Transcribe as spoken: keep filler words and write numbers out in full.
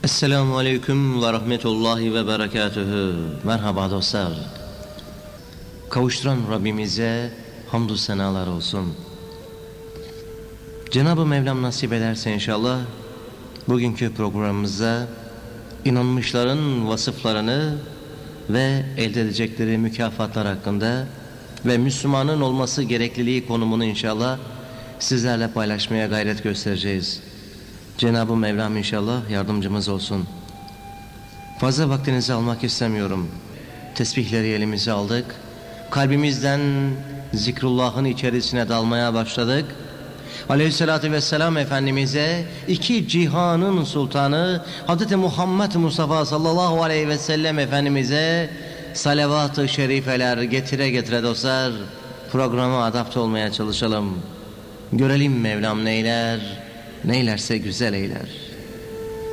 Esselamu Aleyküm ve Rahmetullahi ve Berekatühü. Merhaba dostlar. Kavuşturan Rabbimize hamdü senalar olsun. Cenab-ı Mevlam nasip ederse inşallah bugünkü programımızda inanmışların vasıflarını ve elde edecekleri mükafatlar hakkında ve Müslümanın olması gerekliliği konumunu inşallah sizlerle paylaşmaya gayret göstereceğiz. Cenab-ı Mevlam inşallah yardımcımız olsun. Fazla vaktinizi almak istemiyorum. Tesbihleri elimize aldık. Kalbimizden zikrullahın içerisine dalmaya başladık. Aleyhissalatü vesselam Efendimiz'e iki cihanın sultanı Hazreti Muhammed Mustafa sallallahu aleyhi ve sellem Efendimiz'e salavat-ı şerifeler getire getire dostlar programa adapte olmaya çalışalım. Görelim Mevlam neyler, neylerse güzel eyler.